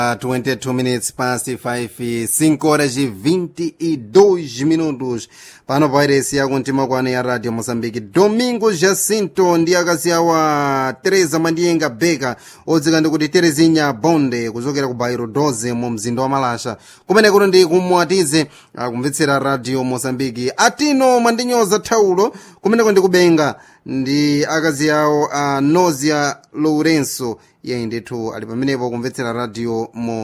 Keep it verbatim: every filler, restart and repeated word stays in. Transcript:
twenty-two minutes past five, cinco horas e vinte e dois minutos. Pano pairesi ya kuntima kwane ya Radio Moçambique. Domingo Jacinto ndi akazi awa Teresa Mandienga Beka odzika ndi kuti Terezinha Bonde kuchokera ku Bairro doze mu mzinda wa Malasha. Kumene kuno ndi kumwatize akumvetsera Radio Moçambique. Atino Mandinyoza Thaulo kumene ndi kubenga ndi akazi awo a Nozia Lourenço yeye ndithu ali pamenepo kumvetsera radio mo